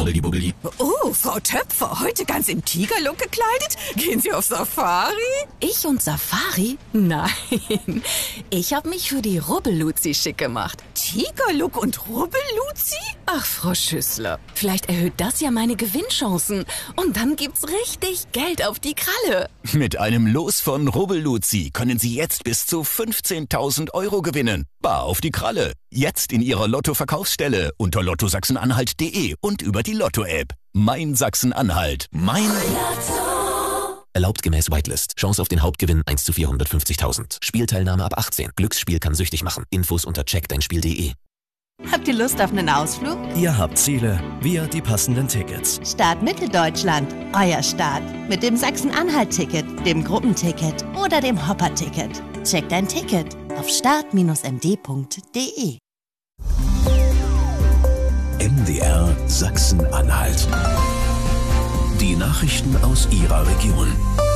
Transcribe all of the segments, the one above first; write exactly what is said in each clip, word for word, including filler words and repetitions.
Hobbidi-Bubbidi. Oh, Frau Töpfer, heute ganz im Tigerlook gekleidet? Gehen Sie auf Safari? Ich und Safari? Nein, ich habe mich für die Rubbelluzi schick gemacht. Tigerlook und Rubbelluzi? Ach, Frau Schüssler, vielleicht erhöht das ja meine Gewinnchancen. Und dann gibt's richtig Geld auf die Kralle. Mit einem Los von Rubbelluzi können Sie jetzt bis zu fünfzehntausend Euro gewinnen. Bar auf die Kralle. Jetzt in Ihrer Lotto-Verkaufsstelle unter lotto sachsen-anhalt punkt de und über die Lotto-App. Mein Sachsen-Anhalt. Mein Lotto. Erlaubt gemäß Whitelist. Chance auf den Hauptgewinn eins zu vierhundertfünfzigtausend. Spielteilnahme ab achtzehn. Glücksspiel kann süchtig machen. Infos unter check dein spiel punkt de. Habt ihr Lust auf einen Ausflug? Ihr habt Ziele, wir die passenden Tickets. Start Mitteldeutschland, euer Start. Mit dem Sachsen-Anhalt-Ticket, dem Gruppenticket oder dem Hopper-Ticket. Checkt dein Ticket auf start Bindestrich m d punkt de. M D R Sachsen-Anhalt. Die Nachrichten aus Ihrer Region.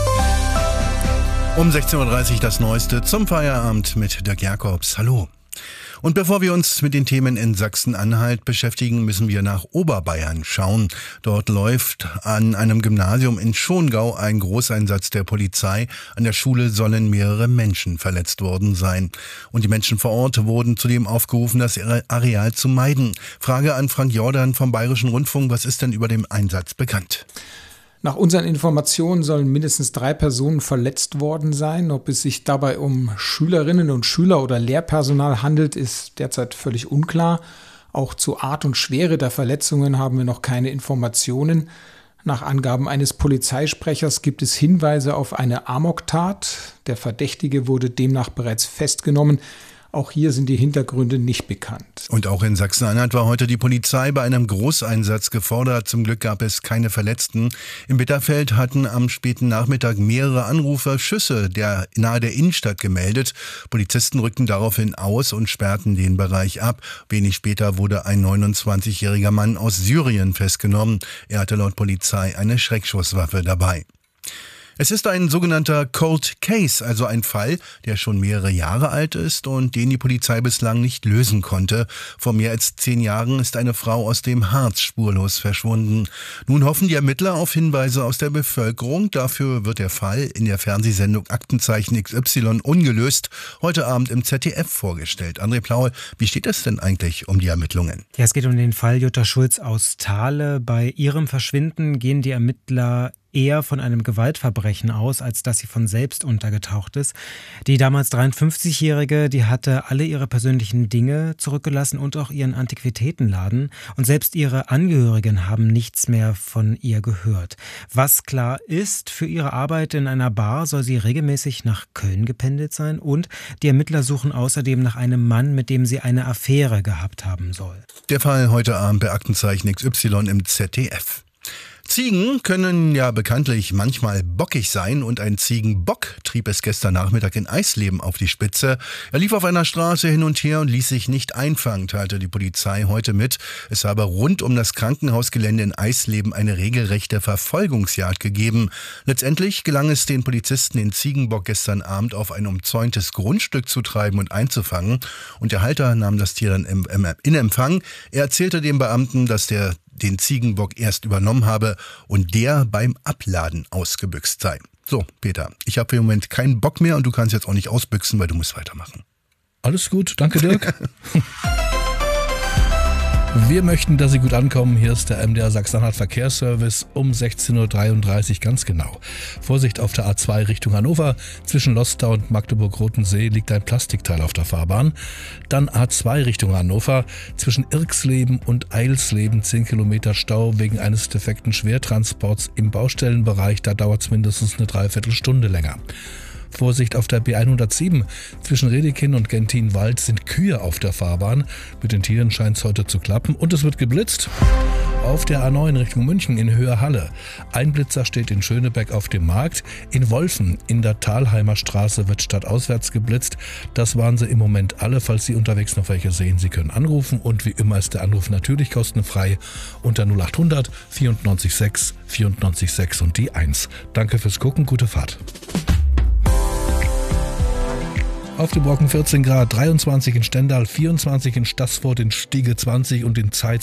Um sechzehn Uhr dreißig das Neueste zum Feierabend mit Dirk Jakobs. Hallo. Und bevor wir uns mit den Themen in Sachsen-Anhalt beschäftigen, müssen wir nach Oberbayern schauen. Dort läuft an einem Gymnasium in Schongau ein Großeinsatz der Polizei. An der Schule sollen mehrere Menschen verletzt worden sein. Und die Menschen vor Ort wurden zudem aufgerufen, das Areal zu meiden. Frage an Frank Jordan vom Bayerischen Rundfunk. Was ist denn über den Einsatz bekannt? Nach unseren Informationen sollen mindestens drei Personen verletzt worden sein. Ob es sich dabei um Schülerinnen und Schüler oder Lehrpersonal handelt, ist derzeit völlig unklar. Auch zur Art und Schwere der Verletzungen haben wir noch keine Informationen. Nach Angaben eines Polizeisprechers gibt es Hinweise auf eine Amoktat. Der Verdächtige wurde demnach bereits festgenommen. Auch hier sind die Hintergründe nicht bekannt. Und auch in Sachsen-Anhalt war heute die Polizei bei einem Großeinsatz gefordert. Zum Glück gab es keine Verletzten. In Bitterfeld hatten am späten Nachmittag mehrere Anrufer Schüsse der, nahe der Innenstadt gemeldet. Polizisten rückten daraufhin aus und sperrten den Bereich ab. Wenig später wurde ein neunundzwanzigjähriger Mann aus Syrien festgenommen. Er hatte laut Polizei eine Schreckschusswaffe dabei. Es ist ein sogenannter Cold Case, also ein Fall, der schon mehrere Jahre alt ist und den die Polizei bislang nicht lösen konnte. Vor mehr als zehn Jahren ist eine Frau aus dem Harz spurlos verschwunden. Nun hoffen die Ermittler auf Hinweise aus der Bevölkerung. Dafür wird der Fall in der Fernsehsendung Aktenzeichen X Y ungelöst heute Abend im Z D F vorgestellt. André Plaue, wie steht es denn eigentlich um die Ermittlungen? Ja, es geht um den Fall Jutta Schulz aus Thale. Bei ihrem Verschwinden gehen die Ermittler eher von einem Gewaltverbrechen aus, als dass sie von selbst untergetaucht ist. Die damals dreiundfünfzigjährige, die hatte alle ihre persönlichen Dinge zurückgelassen und auch ihren Antiquitätenladen. Und selbst ihre Angehörigen haben nichts mehr von ihr gehört. Was klar ist, für ihre Arbeit in einer Bar soll sie regelmäßig nach Köln gependelt sein. Und die Ermittler suchen außerdem nach einem Mann, mit dem sie eine Affäre gehabt haben soll. Der Fall heute Abend bei Aktenzeichen X Y im Z D F. Ziegen können ja bekanntlich manchmal bockig sein und ein Ziegenbock trieb es gestern Nachmittag in Eisleben auf die Spitze. Er lief auf einer Straße hin und her und ließ sich nicht einfangen, teilte die Polizei heute mit. Es habe rund um das Krankenhausgelände in Eisleben eine regelrechte Verfolgungsjagd gegeben. Letztendlich gelang es den Polizisten, den Ziegenbock gestern Abend auf ein umzäuntes Grundstück zu treiben und einzufangen. Und der Halter nahm das Tier dann in Empfang. Er erzählte dem Beamten, dass der den Ziegenbock erst übernommen habe und der beim Abladen ausgebüxt sei. So, Peter, ich habe im Moment keinen Bock mehr und du kannst jetzt auch nicht ausbüchsen, weil du musst weitermachen. Alles gut, danke Dirk. Wir möchten, dass Sie gut ankommen. Hier ist der M D R Sachsen-Anhalt Verkehrsservice um sechzehn Uhr dreiunddreißig ganz genau. Vorsicht auf der A zwei Richtung Hannover. Zwischen Lostar und Magdeburg-Rotensee liegt ein Plastikteil auf der Fahrbahn. Dann A zwei Richtung Hannover. Zwischen Irksleben und Eilsleben zehn Kilometer Stau wegen eines defekten Schwertransports im Baustellenbereich. Da dauert es mindestens eine Dreiviertelstunde länger. Vorsicht auf der B hundertsieben. Zwischen Redekin und Gentinwald sind Kühe auf der Fahrbahn. Mit den Tieren scheint es heute zu klappen. Und es wird geblitzt. Auf der A neun Richtung München in Höhe-Halle. Ein Blitzer steht in Schönebeck auf dem Markt. In Wolfen in der Thalheimer Straße wird stadtauswärts geblitzt. Das waren sie im Moment alle. Falls Sie unterwegs noch welche sehen, Sie können anrufen. Und wie immer ist der Anruf natürlich kostenfrei unter null achthundert vierundneunzig sechs vierundneunzig sechs und die eins. Danke fürs Gucken, gute Fahrt. Auf dem Brocken vierzehn Grad, dreiundzwanzig in Stendal, vierundzwanzig in Stassfurt, in Stiege zwanzig und in Zeitz